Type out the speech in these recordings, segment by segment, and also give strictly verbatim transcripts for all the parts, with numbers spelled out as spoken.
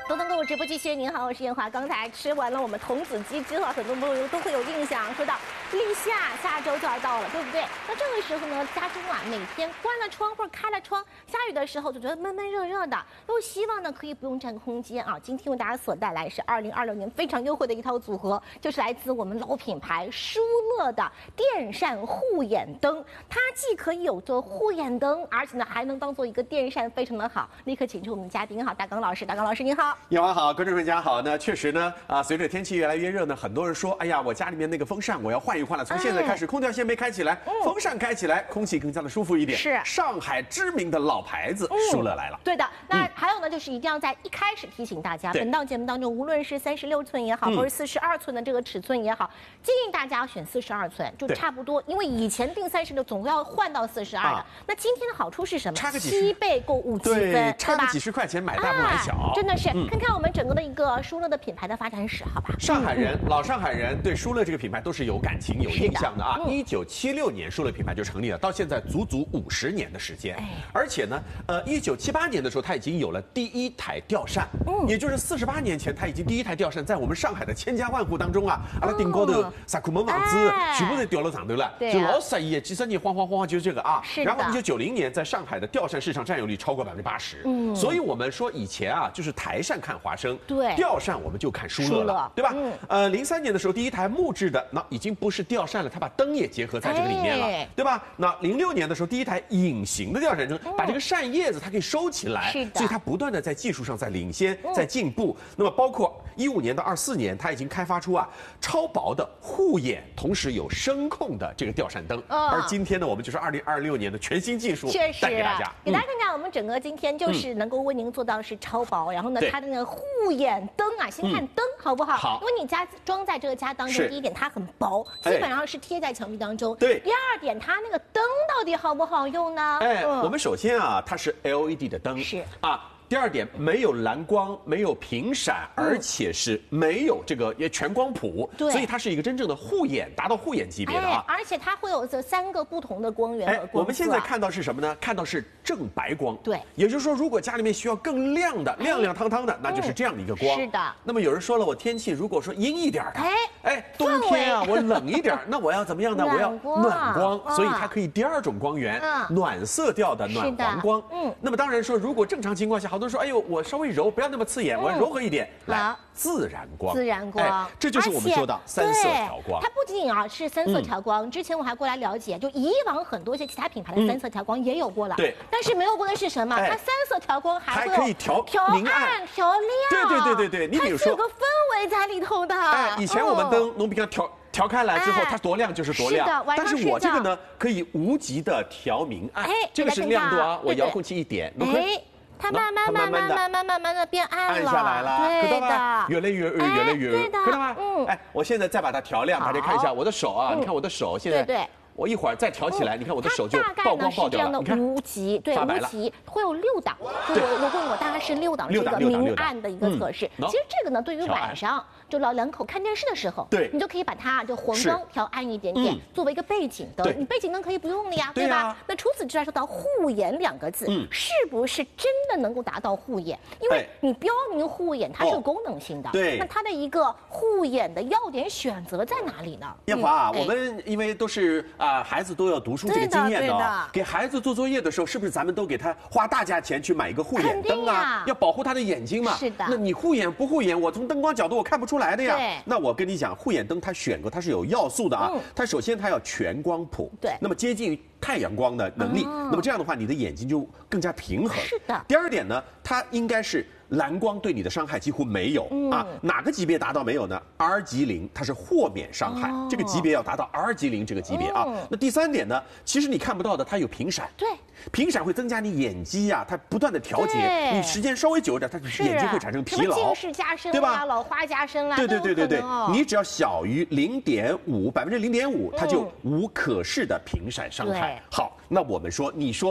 东东购物直播继续，您好，我是燕华。刚才吃完了我们童子鸡之后，很多朋友都会有印象，说到立夏下周就要到了，对不对？那这个时候呢，家中啊每天关了窗或者开了窗，下雨的时候就觉得闷闷热热的，又希望呢可以不用占空间啊。今天为大家所带来是二零二六年非常优惠的一套组合，就是来自我们老品牌舒乐的电扇护眼灯，它既可以有做护眼灯，而且呢还能当做一个电扇，非常的好。立刻请出我们的嘉宾哈，大刚老师，大刚老师您好。 燕华好，观众朋友大家好。那确实呢，啊，随着天气越来越热呢，很多人说，哎呀，我家里面那个风扇我要换一换了。从现在开始，空调先别开起来，嗯、风扇开起来，空气更加的舒服一点。 是上海知名的老牌子舒乐来了。 对的，那还有呢，就是一定要在一开始提醒大家，本档节目当中，无论是三十六寸也好，或者四十二寸的这个尺寸也好，建议大家要选四十二寸，就差不多，因为以前定三十六总要换到四十二的。那今天的好处是什么？ 差个几七倍购物积分， 对，差个几十块钱买大不买小， 真的是。看看我们整个的一个舒乐的品牌的发展史，好吧？ 上海人，老上海人对舒乐这个品牌都是有感情、有印象的啊。一九七六年舒乐品牌就成立了，到现在足足五十年的时间。而且呢，呃，一九七八年的时候，它已经有了第一台吊扇，嗯，也就是四十八年前，它已经第一台吊扇在我们上海的千家万户当中啊，阿拉顶高头啥库门房子全部都吊到上头了，就老十一几十年晃晃晃晃就是这个啊。然后一九九零年，在上海的吊扇市场占有率超过百分之八十，嗯，所以我们说以前啊，就是台扇看华生， 对， 吊扇我们就看舒乐了，对吧？嗯，呃，零三年的时候，第一台木质的，那已经不是吊扇了，它把灯也结合在这个里面了，哎、对吧？那零六年的时候，第一台隐形的吊扇灯，嗯、把这个扇叶子它可以收起来， 是的， 所以它不断的在技术上在领先，在进步。嗯、那么包括一五年到二四年，它已经开发出啊超薄的护眼，同时有声控的这个吊扇灯。哦、而今天呢，我们就是二零二六年的全新技术带给大家， 给大家看看我们整个今天就是能够为您做到是超薄，然后呢，它的那个护眼灯啊，先看灯好不好？ 好， 因为你家装在这个家当中，第一点它很薄，基本上是贴在墙壁当中。 对。 第二点，它那个灯到底好不好用呢？ 哎，我们首先啊，它是 L E D 的灯， 是啊。第二点，没有蓝光，没有频闪，而且是没有这个也全光谱， 对， 所以它是一个真正的护眼，达到护眼级别的啊。 而且它会有这三个不同的光源和光束。 我们现在看到是什么呢？看到是正白光， 对， 也就是说，如果家里面需要更亮的、亮亮堂堂的，那就是这样的一个光。 是的。 那么有人说了，我天气如果说阴一点的，哎哎，冬天啊，我冷一点，那我要怎么样呢？我要暖光，所以它可以第二种光源，暖色调的暖黄光。嗯。那么当然说，如果正常情况下，好多人说，哎呦，我稍微柔，不要那么刺眼，我要柔和一点，来自然光， 自然光， 这就是我们说的三色调光。 它不仅仅啊是三色调光，之前我还过来了解，就以往很多一些其他品牌的三色调光也有过了， 对， 但是没有过的是什么？它三色调光还可以调调暗、调亮， 对对对对对，你比如说有个氛围在里头的。 哎，以前我们灯能比较调。调开来之后，它多亮就是多亮。但是我这个呢，可以无极的调明暗。这个是亮度啊，我遥控器一点， 哎，它慢慢慢慢慢慢慢慢的变暗了， 暗下来了， 对的， 越来越越来越，看到吗？嗯，哎，我现在再把它调亮，大家看一下我的手啊，你看我的手现在。 对对。 我一会儿再调起来，你看我的手就曝光爆掉了。 你看无极，对无极会有六档，就如果我大概是六档这个明暗的一个测试。其实这个呢，对于晚上就老两口看电视的时候， 对， 你就可以把它就黄光调暗一点点，作为一个背景灯。你背景灯可以不用了呀，对吧？那除此之外，说到护眼两个字，是不是真的能够达到护眼？因为你标明护眼，它是有功能性的。 对， 那它的一个护眼的要点选择在哪里呢？ 燕华啊，我们因为都是。啊，孩子都要读书这个经验的、哦，给孩子做作业的时候，是不是咱们都给他花大价钱去买一个护眼灯啊？要保护他的眼睛嘛。 是的。 那你护眼不护眼，我从灯光角度我看不出来的呀。 对。 那我跟你讲，护眼灯它选过，它是有要素的啊。嗯、它首先它要全光谱。 对。 那么接近于太阳光的能力，哦、那么这样的话，你的眼睛就更加平衡。 是的。 第二点呢，它应该是。蓝光对你的伤害几乎没有、嗯、啊，哪个级别达到没有呢 ？R 级零，它是豁免伤害，哦、这个级别要达到 R 级零这个级别啊。嗯、那第三点呢，其实你看不到的，它有频闪， 对， 频闪会增加你眼肌啊，它不断的调节，你时间稍微久一点，它眼睛会产生疲劳， 近视加深，对吧？老花加深啦， 对对对对对，你只要小于零点五百分之零点五，它就无可视的频闪伤害。好，那我们说，你说。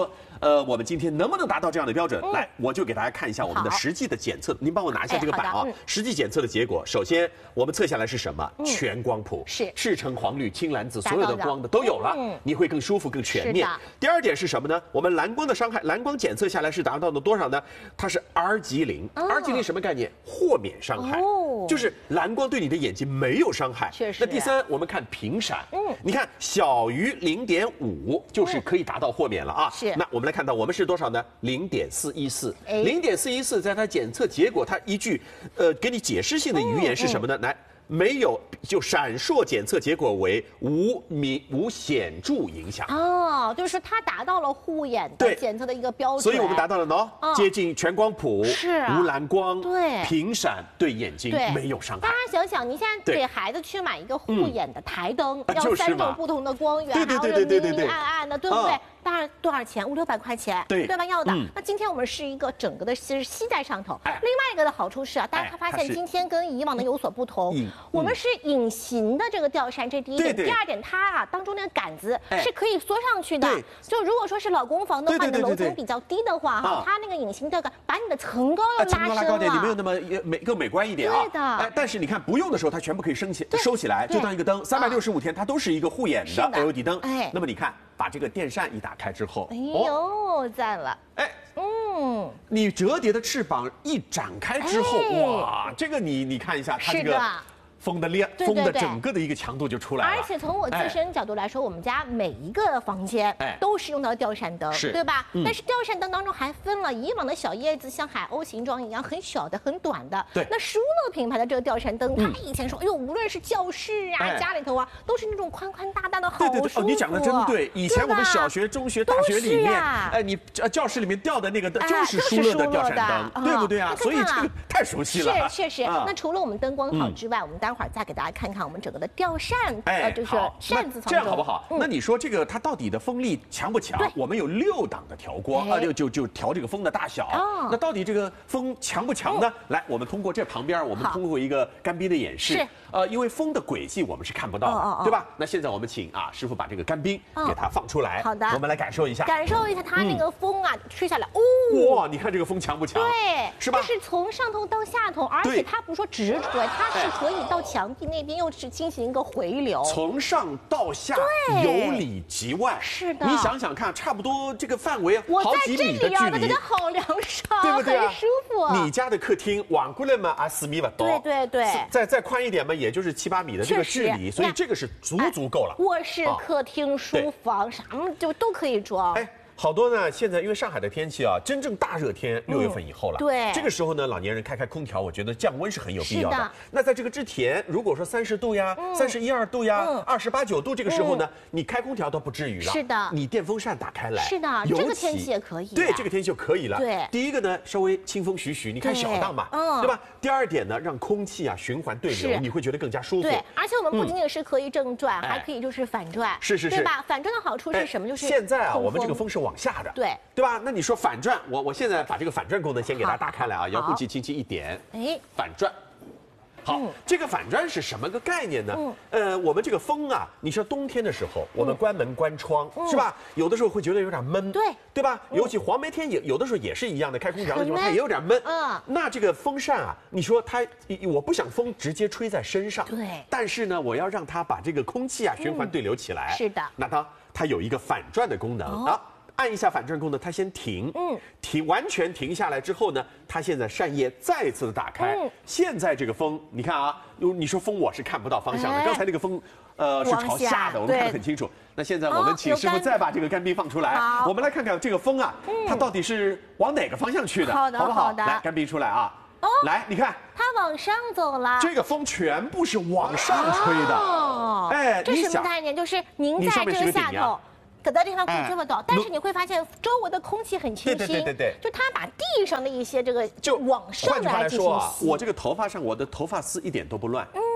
呃，我们今天能不能达到这样的标准？来，我就给大家看一下我们的实际的检测。您帮我拿一下这个板啊，实际检测的结果。首先，我们测下来是什么？全光谱， 是赤橙黄绿青蓝紫，所有的光的都有了，你会更舒服、更全面。第二点是什么呢？我们蓝光的伤害，蓝光检测下来是达到了多少呢？它是 R 级零 ，R 级零什么概念？豁免伤害，就是蓝光对你的眼睛没有伤害。 确实。 那第三，我们看频闪，嗯，你看小于零点五就是可以达到豁免了啊。 是。 那我们来看到我们是多少呢？零点四一四，零点四一四，在它检测结果，它一句呃给你解释性的语言是什么呢？来。没有，就闪烁检测结果为无明无显著影响哦，就是说它达到了护眼的检测的一个标准， 所以我们达到了呢，哦、接近全光谱， 是、 啊、无蓝光， 对， 频闪对眼睛没有伤害。 大家想想，你现在给孩子去买一个护眼的台灯，嗯、要三种不同的光源， 对对对对对对， 暗暗的，对不对？啊当然多少钱？五六百块钱， 对对吧？要的。 嗯、 那今天我们是一个整个的其实吸在上头。哎、另外一个的好处是啊，大家发现今天跟以往的有所不同，嗯、我们是隐形的这个吊扇，这第一点。 对对第二点，它啊当中那个杆子是可以缩上去的。就如果说是老公房的话，你的楼层比较低的话，哈，它那个隐形吊杆把你的层高要拉升了， 拉高点，你没有那么美更美观一点啊。 对的。 哎，但是你看不用的时候，它全部可以升起收起来，就当一个灯，三百六十五天它都是一个护眼的 L E D 灯。哎，那么你看。把这个电扇一打开之后， 哎呦，赞了！哎，嗯， 你折叠的翅膀一展开之后，哇，这个你你看一下，它这个风的亮，风的整个的一个强度就出来了。 而且从我自身角度来说，我们家每一个房间都是用到吊扇灯，对吧？但是吊扇灯当中还分了以往的小叶子，像海鸥形状一样很小的、很短的。 对。 那舒乐品牌的这个吊扇灯，它以前说，哎呦，无论是教室啊、家里头啊，都是那种宽宽大大的，好舒服。对对对， 哦，你讲的真对。以前我们小学、中学、大学里面，哎，你教室里面吊的那个灯就是舒乐的吊扇灯，对不对啊？所以这个太熟悉了。 是，确实。那除了我们灯光好之外，我们待会儿再给大家看。看我们整个的吊扇， 哎， 就是扇子这样好不好？那你说这个它到底的风力强不强？我们有六档的调光啊，就就就调这个风的大小。那到底这个风强不强呢？来，我们通过这旁边，我们通过一个干冰的演示。呃，因为风的轨迹我们是看不到的，对吧？那现在我们请啊师傅把这个干冰给它放出来。 好的， 我们来感受一下， 感受一下它那个风啊吹下来，哦， 哇，你看这个风强不强？ 对， 是吧？ 就是从上头到下头，而且它不是说直吹，它是可以到墙壁那边又是进行一个回流， 从上到下由里及外。 是的， 你想想看，差不多这个范围好几米的距离， 我觉得好凉爽， 对不对？ 很舒服。 你家的客厅往过来嘛啊四米不多， 对对对， 再再宽一点嘛，也就是七八米的这个距离，所以这个是足足够了。 卧室、客厅、书房什么就都可以装。 哎。好多呢，现在因为上海的天气啊，真正大热天六月份以后了。 对， 这个时候呢，老年人开开空调，我觉得降温是很有必要的。那在这个之前，如果说三十度呀、三十一二度呀、二十八九度这个时候呢，你开空调都不至于了。 是的， 你电风扇打开来。 是的，这个天气也可以。 对，这个天气就可以了。 对， 第一个呢，稍微清风徐徐，你看小档嘛，对吧？第二点呢，让空气啊循环对流，你会觉得更加舒服。 对，而且我们不仅仅是可以正转，还可以就是反转。 是是是， 对吧？反转的好处是什么？就是现在啊，我们这个风是往下的。 对。 对吧？那你说反转，我我现在把这个反转功能先给大家打开来啊，遥控器轻轻一点，哎，反转。好，嗯、这个反转是什么个概念呢？嗯、呃，我们这个风啊，你说冬天的时候，我们关门关窗、嗯、是吧？有的时候会觉得有点闷， 对对吧？嗯、尤其黄梅天也有的时候也是一样的，开空调的时候它也有点闷。嗯，那这个风扇啊，你说它，我不想风直接吹在身上， 对， 但是呢，我要让它把这个空气啊循环对流起来。 嗯、是的， 那它它有一个反转的功能、哦、啊。按一下反转功能，它先停，嗯，停完全停下来之后呢，它现在扇叶再次的打开。嗯、现在这个风，你看啊，你说风我是看不到方向的，哎、刚才那个风，呃，是朝下的，我们看得很清楚。那现在我们请师傅再把这个干冰放出来，哦、我们来看看这个风啊，嗯、它到底是往哪个方向去的， 好的， 好不好？ 好的， 来，干冰出来啊。哦，来，你看， 它往上走了。 这个风全部是往上吹的。哦，哎， 这什么概念？就是您在这个下头。可的地方空这么陡，但是你会发现周围的空气很清新， 对对对对， 就它把地上的一些这个就往上来进行吸。 换句话来说啊，我这个头发上我的头发丝一点都不乱，嗯，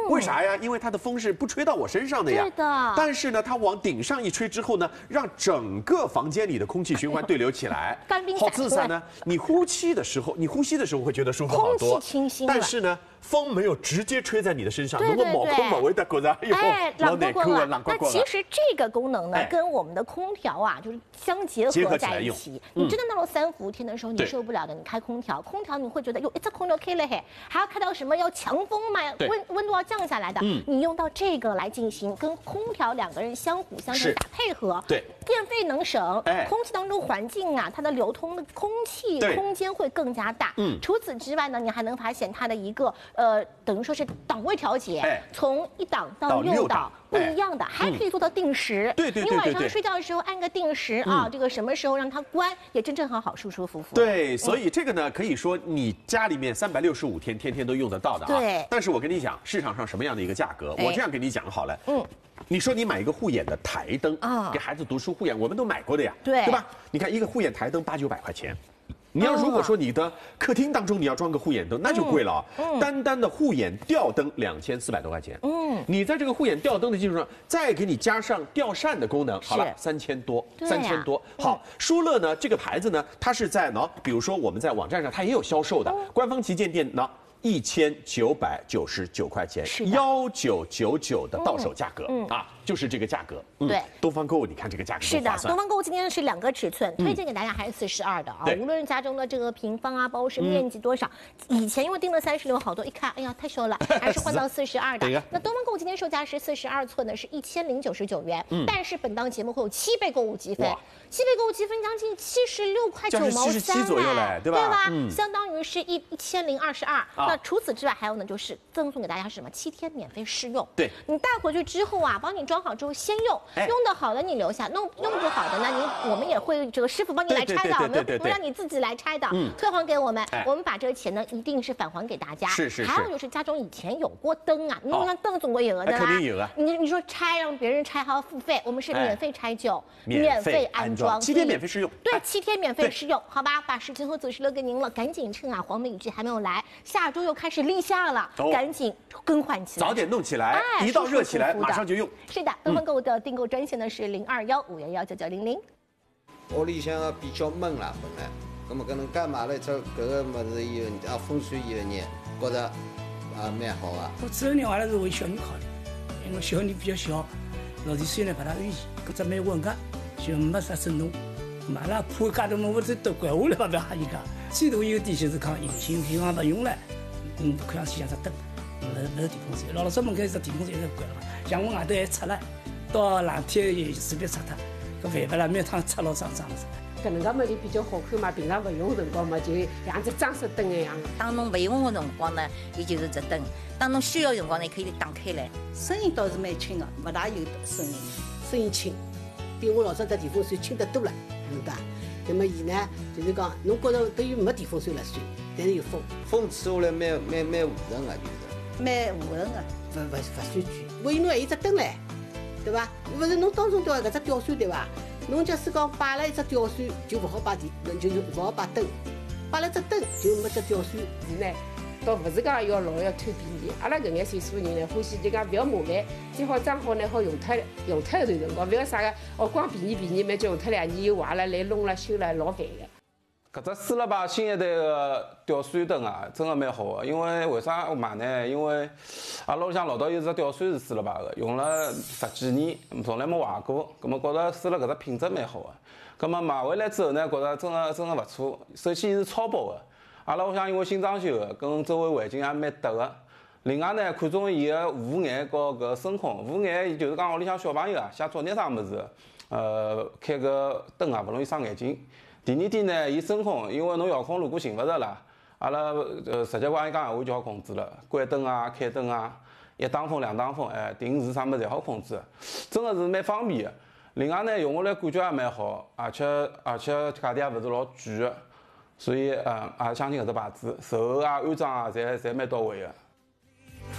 为啥呀？因为它的风是不吹到我身上的呀。 对的。 但是呢，它往顶上一吹之后呢，让整个房间里的空气循环对流起来，好自在呢。你呼气的时候，你呼吸的时候会觉得舒服好多， 空气清新。 但是呢，风没有直接吹在你的身上，能够某空某位的觉得哎，冷冷过了。 那其实这个功能呢，跟我们的空调啊，就是相结合在一起。你真的到了三伏天的时候，你受不了的，你开空调，空调你会觉得哟，这空调开了嘿，还要开到什么要强风嘛，温温度要降下来的。你用到这个来进行跟空调两个人相辅相成打配合， 对， 电费能省，空气当中环境啊，它的流通的空气空间会更加大。嗯，除此之外呢，你还能发现它的一个呃，等于说是档位调节，从一档到六档。不一样的，还可以做到定时。 对对对对， 你晚上睡觉的时候按个定时啊，这个什么时候让它关，也真正很好，舒舒服服。 对，所以这个呢，可以说你家里面三百六十五天，天天都用得到的啊。 对。 但是我跟你讲，市场上什么样的一个价格？我这样跟你讲好了。嗯。你说你买一个护眼的台灯啊，给孩子读书护眼，我们都买过的呀。 对。 对吧？你看一个护眼台灯八九百块钱。你要如果说你的客厅当中你要装个护眼灯，那就贵了啊！嗯、单单的护眼吊灯两千四百多块钱。嗯，你在这个护眼吊灯的基础上，再给你加上吊扇的功能，好了，三千多，三千多。好，舒乐呢这个牌子呢，它是在呢，比如说我们在网站上它也有销售的，嗯、官方旗舰店呢。一千九百九十九块钱，幺九九九的到手价格、嗯、啊，就是这个价格。嗯、对，东方购物，你看这个价格是的，东方购物今天是两个尺寸，推荐给大家还是四十二的啊。无论家中的这个平方啊，包括是面积多少，嗯、以前因为定了三十六，好多一看，哎呀太瘦了，还是换到四十二的。那东方购物今天售价是四十二寸的，是一千零九十九元。嗯、但是本档节目会有七倍购物积分，七倍购物积分将近七十六块九毛三， 左右嘞，对吧？ 对吧？嗯、相当于是一一千零二十二。那除此之外，还有呢，就是赠送给大家是什么？七天免费试用。 对， 你带回去之后啊，帮你装好之后先用，哎、用的好的你留下，弄用不好的呢，你我们也会这个师傅帮你来拆的，我们不让你自己来拆的，嗯、退还给我们。哎、我们把这个钱呢，一定是返还给大家。 是是是。 还有就是家中以前有过灯啊，你用像灯总归有的啦， 肯定有啊。 你你说拆让别人拆还要付费，我们是免费拆旧，免费安装， 七天免费试用。 对，七天免费试用，好吧？把时间和子时留给您了，赶紧趁啊，黄梅雨季还没有来，下周又开始立夏了。赶紧更换起来， 早点弄起来，一到热起来马上就用。 是的，东方购物的订购专线呢是零二幺五幺幺九九零零。 屋里向个比较闷啦，本来，那么搿能介买了一只搿个物事以后，啊风水以后呢，觉得啊蛮好啊。 我主要呢还是为小人考虑，因为小人比较小，老弟虽然不大愿意，搿只蛮稳个，就没啥震动。买了破介多么，我这都拐下来吧，不要吓人家。最大一个点就是讲隐形，平常不用了。嗯，看上去像只灯，不是不是电风扇。老老早门口一只电风扇一直关了，像我外头还拆了，到冷天也随便拆它，搿办法了，每趟拆老脏脏的。 搿能介么就比较好看嘛，平常勿用的辰光嘛，就像只装饰灯一样。 当侬勿用的辰光呢，伊就是只灯；当侬需要的辰光呢，可以打开来。 声音倒是蛮轻的，勿大有声音， 声音轻，比我老早只电风扇轻得多了，晓得伐？那么伊呢，就是讲，侬觉着等于没电风扇了算，但是有风， 风吹下来蛮蛮蛮和顺个，就是蛮和顺个， 勿勿勿算贵。万一侬还有只灯唻，对伐？勿是侬当中吊搿只吊扇对伐？侬假使讲摆了一只吊扇，就勿好摆电，就是勿好摆灯，摆了只灯就没只吊扇。 是呢，倒勿是讲要老要偷便宜，阿拉搿眼岁数人呢，欢喜就讲勿要麻烦，最好装好呢好用脱用脱一段辰光，勿要啥个哦光便宜便宜，蛮叫用脱两年又坏了，来弄了修了老烦个。 搿只四了吧新一代个吊扇灯啊，真的蛮好的。因为为啥我买呢？因为阿拉屋里向老早有只吊扇是四了吧个，用了十几年，从来没坏过。葛末觉着四了搿只品质蛮好的。葛末买回来之后呢，觉着真的真的勿错。首先是超薄的，阿拉屋里向因为新装修的，跟周围环境也蛮搭的。另外呢，看中伊个护眼和搿声控。护眼就是讲屋里向小朋友啊，写作业啥物事，呃，开个灯啊，勿容易伤眼睛。第二点呢，伊声控，因为侬遥控如果寻勿着啦，阿拉呃直接跟阿伊讲闲话就好控制了，关灯啊、开灯啊，一打风、两打风，哎，定时啥物事侪好控制，真的是蛮方便的。另外呢，用下来感觉也蛮好，而且而且价钿也勿是老贵的，所以呃，也相信搿只牌子，售后啊、安装啊，侪侪蛮到位的。